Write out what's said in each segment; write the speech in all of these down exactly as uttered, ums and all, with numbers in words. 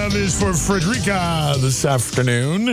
love is for Frederica this afternoon.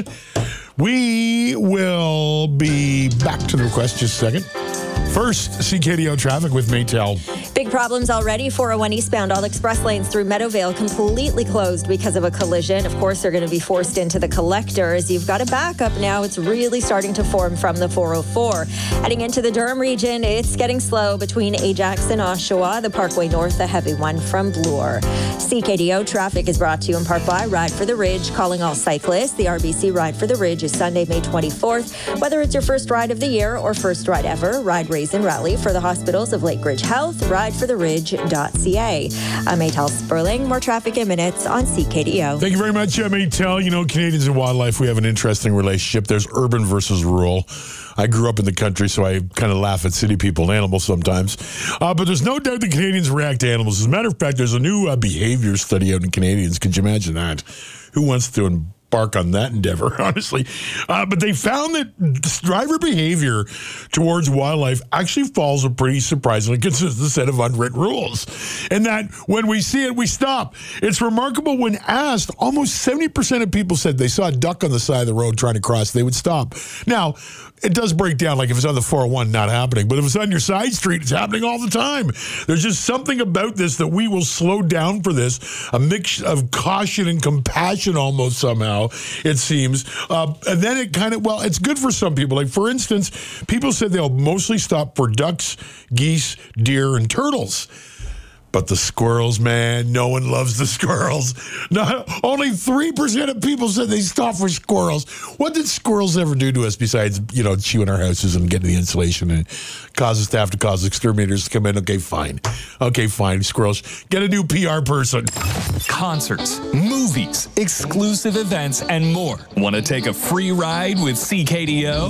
We will be back to the request just a second. First, C K D O traffic with Maytel. Big problems already. four oh one eastbound. All express lanes through Meadowvale completely closed because of a collision. Of course, they're going to be forced into the collectors. You've got a backup now. It's really starting to form from the four oh four. Heading into the Durham region, it's getting slow between Ajax and Oshawa. The Parkway North, the heavy one from Bloor. C K D O traffic is brought to you in part by Ride for the Ridge, calling all cyclists. The R B C Ride for the Ridge is Sunday, May twenty-fourth. Whether it's your first ride of the year or first ride ever, ride, raise, and rally for the hospitals of Lake Ridge Health. Ride for the ridge dot c a. I'm Maytel Sperling. More traffic in minutes on C K D O. Thank you very much, uh, Maytel. You know, Canadians and wildlife, we have an interesting relationship. There's urban versus rural. I grew up in the country, so I kind of laugh at city people and animals sometimes. Uh, but there's no doubt that Canadians react to animals. As a matter of fact, there's a new uh, behavior study out in Canadians. Could you imagine that? Who wants to embark on that endeavor, honestly? Uh, but they found that driver behavior towards wildlife actually follows a pretty surprisingly consistent set of unwritten rules. And that when we see it, we stop. It's remarkable when asked, almost seventy percent of people said they saw a duck on the side of the road trying to cross, they would stop. Now, it does break down, like if it's on the four oh one, not happening. But if it's on your side street, it's happening all the time. There's just something about this that we will slow down for this, a mix of caution and compassion almost somehow, it seems. Uh, and then it kind of, well, it's good for some people. Like, for instance, people said they'll mostly stop for ducks, geese, deer, and turtles. But the squirrels, man, no one loves the squirrels. No, only three percent of people said they stop for squirrels. What did squirrels ever do to us besides, you know, chewing our houses and getting the insulation and cause us to have to cause exterminators to come in? Okay, fine. Okay, fine, squirrels. Get a new P R person. Concerts, movies, exclusive events, and more. Want to take a free ride with C K D O?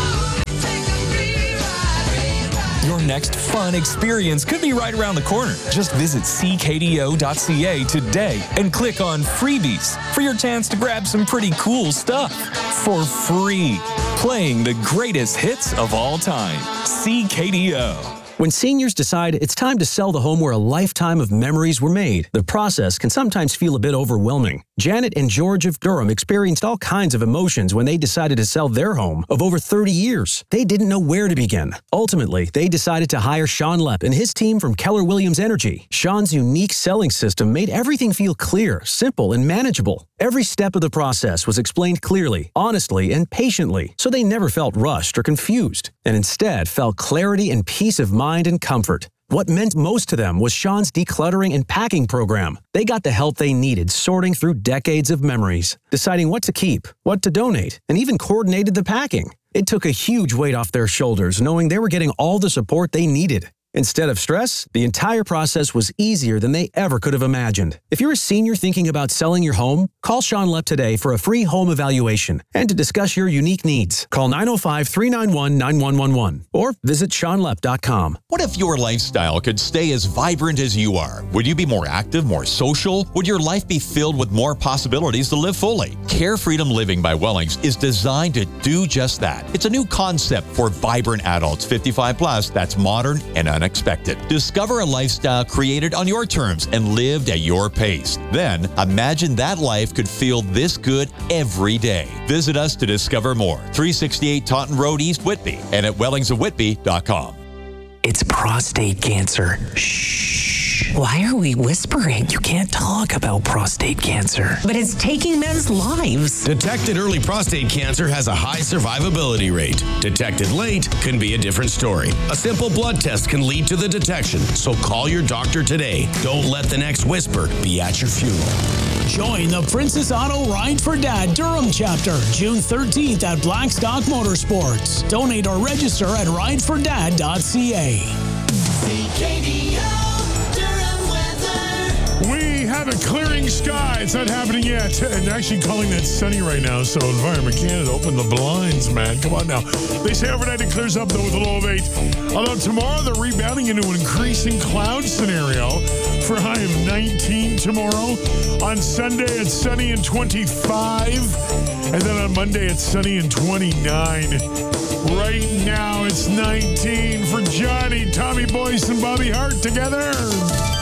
Your next fun experience could be right around the corner. Just visit c k d o dot c a today and click on freebies for your chance to grab some pretty cool stuff for free. Playing the greatest hits of all time. C K D O. When seniors decide it's time to sell the home where a lifetime of memories were made, the process can sometimes feel a bit overwhelming. Janet and George of Durham experienced all kinds of emotions when they decided to sell their home of over thirty years. They didn't know where to begin. Ultimately, they decided to hire Sean Lepp and his team from Keller Williams Energy. Sean's unique selling system made everything feel clear, simple, and manageable. Every step of the process was explained clearly, honestly, and patiently, so they never felt rushed or confused, and instead felt clarity and peace of mind and comfort. What meant most to them was Sean's decluttering and packing program. They got the help they needed sorting through decades of memories, deciding what to keep, what to donate, and even coordinated the packing. It took a huge weight off their shoulders knowing they were getting all the support they needed. Instead of stress, the entire process was easier than they ever could have imagined. If you're a senior thinking about selling your home, call Sean Lepp today for a free home evaluation and to discuss your unique needs. Call nine oh five, three nine one, nine one one one or visit sean lepp dot com. What if your lifestyle could stay as vibrant as you are? Would you be more active, more social? Would your life be filled with more possibilities to live fully? Care Freedom Living by Wellings is designed to do just that. It's a new concept for vibrant adults fifty-five plus that's modern and unexpected. Unexpected. Discover a lifestyle created on your terms and lived at your pace. Then, imagine that life could feel this good every day. Visit us to discover more. three sixty-eight Taunton Road, East Whitby, and at wellings of whitby dot com. It's prostate cancer. Shh. Why are we whispering? You can't talk about prostate cancer. But it's taking men's lives. Detected early prostate cancer has a high survivability rate. Detected late can be a different story. A simple blood test can lead to the detection, so call your doctor today. Don't let the next whisper be at your funeral. Join the Princess Auto Ride for Dad Durham chapter June thirteenth at Blackstock Motorsports. Donate or register at ride for dad dot c a. C K D O Durham weather. We have a clearing sky. It's not happening yet. And actually calling that sunny right now. So Environment Canada, open the blinds, man. Come on now. They say overnight it clears up, though, with a low of eight. Although tomorrow they're rebounding into an increasing cloud scenario for a high of nineteen tomorrow. On Sunday, it's sunny and twenty-five. And then on Monday, it's sunny and twenty-nine. Right now, it's nineteen for Johnny, Tommy Boyce, and Bobby Hart together.